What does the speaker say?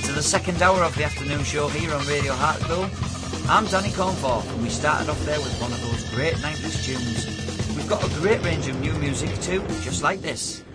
to the second hour of the afternoon show here on Radio Hartlepool. I'm Danny Cornforth, and we started off there with one of those great 90s tunes. We've got a great range of new music too, just like this.